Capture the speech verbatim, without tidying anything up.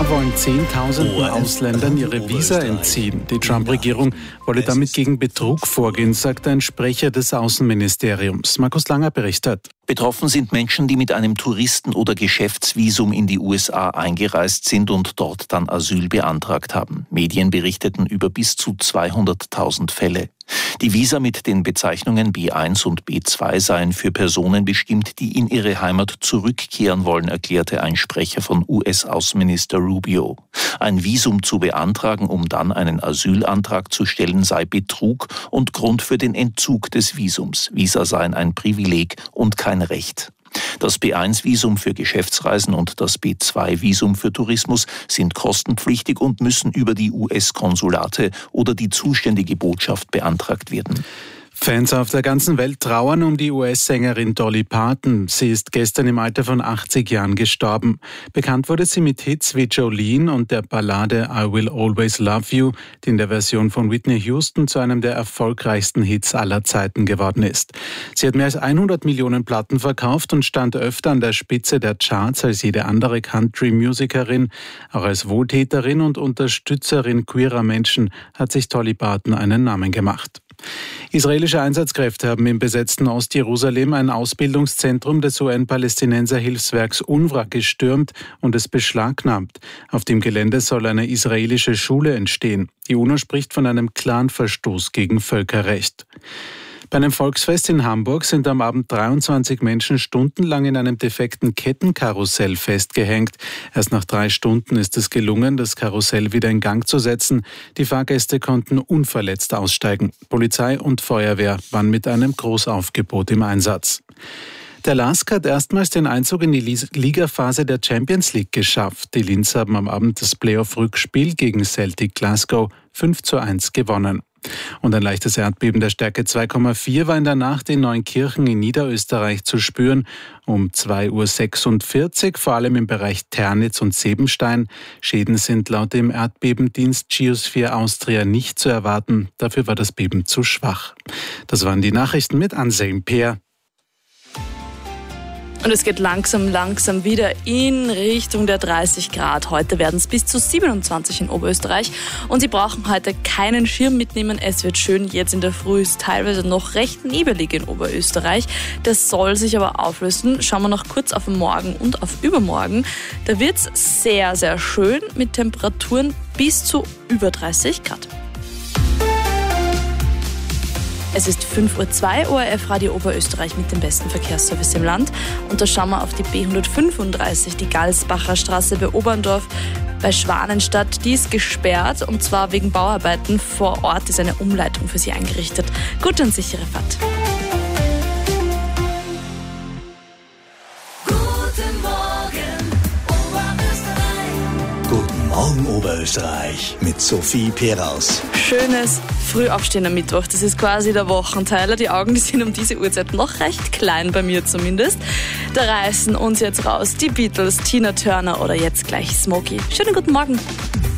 wollen Zehntausenden Ausländern ihre Visa entziehen. Die Trump-Regierung wolle damit gegen Betrug vorgehen, sagt ein Sprecher des Außenministeriums. Markus Langer berichtet. Betroffen sind Menschen, die mit einem Touristen- oder Geschäftsvisum in die U S A eingereist sind und dort dann Asyl beantragt haben. Medien berichteten über bis zu zweihunderttausend Fälle. Die Visa mit den Bezeichnungen B eins und B zwei seien für Personen bestimmt, die in ihre Heimat zurückkehren wollen, erklärte ein Sprecher von U S-Außenminister Rubio. Ein Visum zu beantragen, um dann einen Asylantrag zu stellen, sei Betrug und Grund für den Entzug des Visums. Visa seien ein Privileg und kein Recht. Das B eins Visum für Geschäftsreisen und das B zwei Visum für Tourismus sind kostenpflichtig und müssen über die U S-Konsulate oder die zuständige Botschaft beantragt werden. Fans auf der ganzen Welt trauern um die U S-Sängerin Dolly Parton. Sie ist gestern im Alter von achtzig Jahren gestorben. Bekannt wurde sie mit Hits wie Jolene und der Ballade I Will Always Love You, die in der Version von Whitney Houston zu einem der erfolgreichsten Hits aller Zeiten geworden ist. Sie hat mehr als hundert Millionen Platten verkauft und stand öfter an der Spitze der Charts als jede andere Country-Musikerin. Auch als Wohltäterin und Unterstützerin queerer Menschen hat sich Dolly Parton einen Namen gemacht. Israelische Einsatzkräfte haben im besetzten Ostjerusalem ein Ausbildungszentrum des U N-Palästinenser-Hilfswerks UNRWA gestürmt und es beschlagnahmt. Auf dem Gelände soll eine israelische Schule entstehen. Die UNO spricht von einem klaren Verstoß gegen Völkerrecht. Bei einem Volksfest in Hamburg sind am Abend dreiundzwanzig Menschen stundenlang in einem defekten Kettenkarussell festgehängt. Erst nach drei Stunden ist es gelungen, das Karussell wieder in Gang zu setzen. Die Fahrgäste konnten unverletzt aussteigen. Polizei und Feuerwehr waren mit einem Großaufgebot im Einsatz. Der LASK hat erstmals den Einzug in die Ligaphase der Champions League geschafft. Die Linzer haben am Abend das Playoff-Rückspiel gegen Celtic Glasgow fünf zu eins gewonnen. Und ein leichtes Erdbeben der Stärke zwei Komma vier war in der Nacht in Neunkirchen in Niederösterreich zu spüren. Um zwei Uhr sechsundvierzig, vor allem im Bereich Ternitz und Sebenstein. Schäden sind laut dem Erdbebendienst Geosphere Austria nicht zu erwarten. Dafür war das Beben zu schwach. Das waren die Nachrichten mit Anselm Peer. Und es geht langsam, langsam wieder in Richtung der dreißig Grad. Heute werden es bis zu siebenundzwanzig in Oberösterreich. Und Sie brauchen heute keinen Schirm mitnehmen. Es wird schön. Jetzt in der Früh ist teilweise noch recht nebelig in Oberösterreich. Das soll sich aber auflösen. Schauen wir noch kurz auf morgen und auf übermorgen. Da wird es sehr, sehr schön mit Temperaturen bis zu über dreißig Grad. Es ist fünf Uhr zwei, O R F Radio Oberösterreich mit dem besten Verkehrsservice im Land. Und da schauen wir auf die B hundertfünfunddreißig, die Galsbacher Straße bei Oberndorf bei Schwanenstadt. Die ist gesperrt und zwar wegen Bauarbeiten. Vor Ort ist eine Umleitung für Sie eingerichtet. Gute und sichere Fahrt. Guten Morgen, Oberösterreich. Guten Morgen, Oberösterreich mit Sophie Peraus. Schönes Frühaufstehen am Mittwoch, das ist quasi der Wochenteiler. Die Augen, die sind um diese Uhrzeit noch recht klein, bei mir zumindest. Da reißen uns jetzt raus die Beatles, Tina Turner oder jetzt gleich Smokey. Schönen guten Morgen.